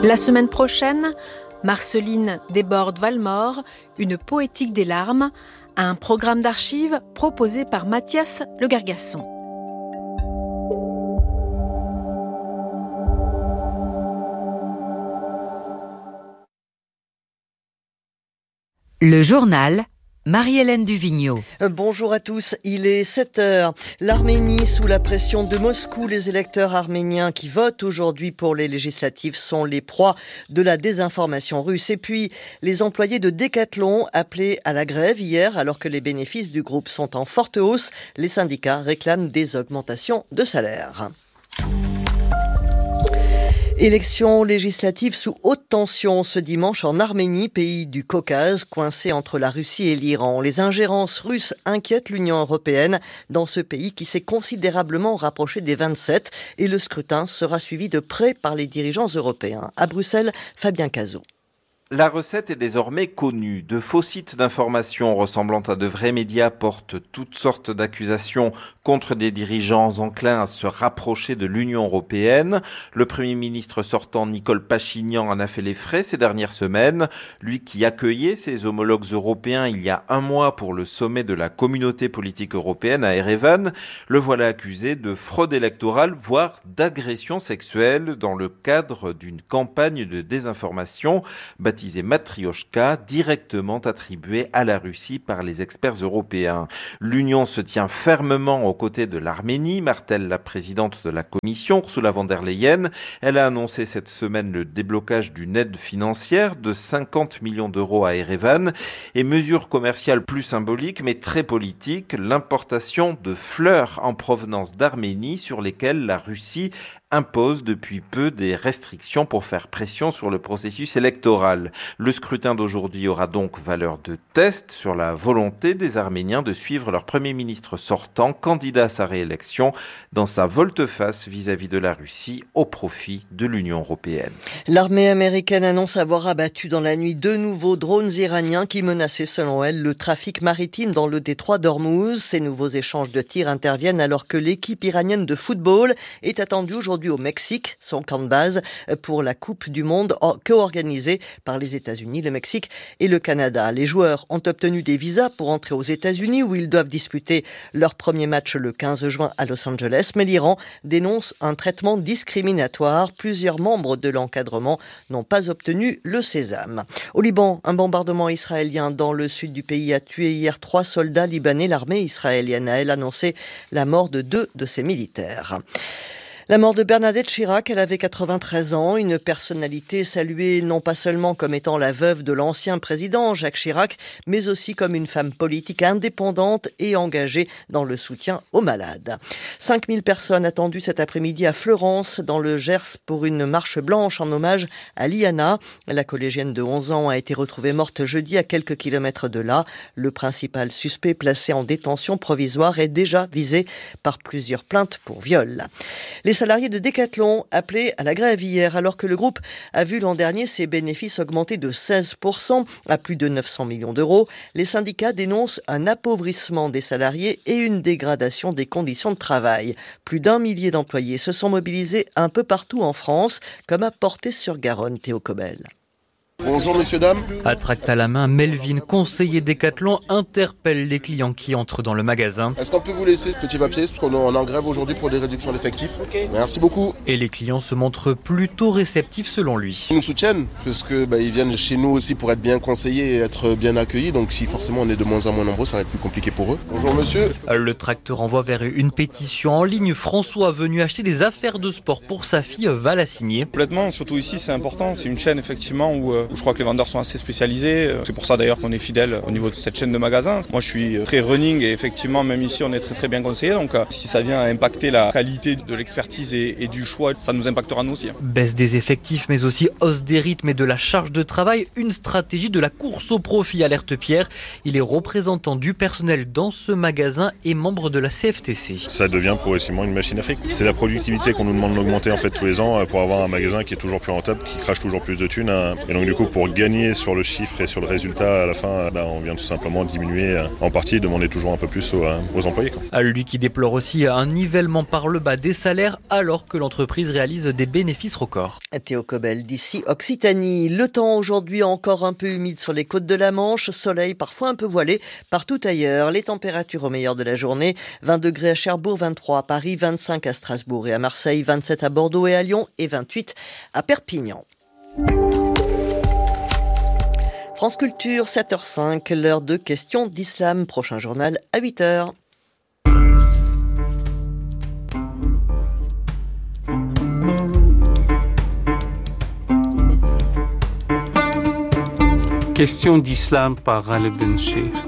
La semaine prochaine, Marceline déborde Valmore, une poétique des larmes, un programme d'archives proposé par Mathias Le Gargasson. Le journal, Marie-Hélène Duvigneau. Bonjour à tous, il est 7h. L'Arménie sous la pression de Moscou. Les électeurs arméniens qui votent aujourd'hui pour les législatives sont les proies de la désinformation russe. Et puis, les employés de Decathlon appelés à la grève hier alors que les bénéfices du groupe sont en forte hausse. Les syndicats réclament des augmentations de salaire. Élections législatives sous haute tension ce dimanche en Arménie, pays du Caucase, coincé entre la Russie et l'Iran. Les ingérences russes inquiètent l'Union européenne dans ce pays qui s'est considérablement rapproché des 27 et le scrutin sera suivi de près par les dirigeants européens. À Bruxelles, Fabien Cazot. La recette est désormais connue. De faux sites d'information ressemblant à de vrais médias portent toutes sortes d'accusations contre des dirigeants enclins à se rapprocher de l'Union européenne. Le Premier ministre sortant Nicole Pachinian en a fait les frais ces dernières semaines. Lui qui accueillait ses homologues européens il y a un mois pour le sommet de la communauté politique européenne à Erevan, le voilà accusé de fraude électorale, voire d'agression sexuelle dans le cadre d'une campagne de désinformation baptisée Matrioshka, directement attribuée à la Russie par les experts européens. L'Union se tient fermement aux côtés de l'Arménie, martèle la présidente de la Commission, Ursula von der Leyen. Elle a annoncé cette semaine le déblocage d'une aide financière de 50 millions d'euros à Erevan et mesures commerciales plus symboliques mais très politiques, l'importation de fleurs en provenance d'Arménie sur lesquelles la Russie impose depuis peu des restrictions pour faire pression sur le processus électoral. Le scrutin d'aujourd'hui aura donc valeur de test sur la volonté des Arméniens de suivre leur Premier ministre sortant, candidat à sa réélection, dans sa volte-face vis-à-vis de la Russie au profit de l'Union européenne. L'armée américaine annonce avoir abattu dans la nuit 2 nouveaux drones iraniens qui menaçaient selon elle le trafic maritime dans le détroit d'Ormuz. Ces nouveaux échanges de tirs interviennent alors que l'équipe iranienne de football est attendue aujourd'hui au Mexique, son camp de base, pour la Coupe du Monde co-organisée par les États-Unis, le Mexique et le Canada. Les joueurs ont obtenu des visas pour entrer aux États-Unis où ils doivent disputer leur premier match le 15 juin à Los Angeles, mais l'Iran dénonce un traitement discriminatoire. Plusieurs membres de l'encadrement n'ont pas obtenu le sésame. Au Liban, un bombardement israélien dans le sud du pays a tué hier 3 soldats libanais. L'armée israélienne a, elle, annoncé la mort de 2 de ses militaires. La mort de Bernadette Chirac, elle avait 93 ans, une personnalité saluée non pas seulement comme étant la veuve de l'ancien président Jacques Chirac, mais aussi comme une femme politique indépendante et engagée dans le soutien aux malades. 5000 personnes attendues cet après-midi à Fleurance, dans le Gers, pour une marche blanche en hommage à Liana. La collégienne de 11 ans a été retrouvée morte jeudi à quelques kilomètres de là. Le principal suspect placé en détention provisoire est déjà visé par plusieurs plaintes pour viol. Les salariés de Decathlon appelés à la grève hier alors que le groupe a vu l'an dernier ses bénéfices augmenter de 16% à plus de 900 millions d'euros. Les syndicats dénoncent un appauvrissement des salariés et une dégradation des conditions de travail. Plus d'1 millier d'employés se sont mobilisés un peu partout en France, comme à Portée-sur-Garonne, Théo Cobel. Bonjour messieurs, dames. À tract à la main, Melvin, conseiller Decathlon, interpelle les clients qui entrent dans le magasin. Est-ce qu'on peut vous laisser ce petit papier parce qu'on est en grève aujourd'hui pour des réductions d'effectifs? Merci beaucoup. Et les clients se montrent plutôt réceptifs selon lui. Ils nous soutiennent parce que ils viennent chez nous aussi pour être bien conseillés et être bien accueillis. Donc si forcément on est de moins en moins nombreux, ça va être plus compliqué pour eux. Bonjour monsieur. Le tract renvoie vers une pétition en ligne. François, venu acheter des affaires de sport pour sa fille, va la signer. Complètement, surtout ici c'est important. C'est une chaîne effectivement où je crois que les vendeurs sont assez spécialisés. C'est pour ça d'ailleurs qu'on est fidèle au niveau de cette chaîne de magasins. Moi je suis très running et effectivement même ici on est très très bien conseillé. Donc si ça vient à impacter la qualité de l'expertise et du choix, ça nous impactera nous aussi. Baisse des effectifs mais aussi hausse des rythmes et de la charge de travail. Une stratégie de la course au profit, alerte Pierre. Il est représentant du personnel dans ce magasin et membre de la CFTC. Ça devient progressivement une machine à fric. C'est la productivité qu'on nous demande d'augmenter en fait tous les ans pour avoir un magasin qui est toujours plus rentable, qui crache toujours plus de thunes. Et donc du du coup, pour gagner sur le chiffre et sur le résultat, à la fin, on vient tout simplement diminuer en partie, demander toujours un peu plus aux employés. Lui qui déplore aussi un nivellement par le bas des salaires alors que l'entreprise réalise des bénéfices records. Théo Cobel d'ici Occitanie. Le temps aujourd'hui encore un peu humide sur les côtes de la Manche, soleil parfois un peu voilé partout ailleurs. Les températures au meilleur de la journée, 20 degrés à Cherbourg, 23 à Paris, 25 à Strasbourg et à Marseille, 27 à Bordeaux et à Lyon et 28 à Perpignan. France Culture, 7h05, l'heure de questions d'islam. Prochain journal à 8h. Question d'islam par Ali Benchir.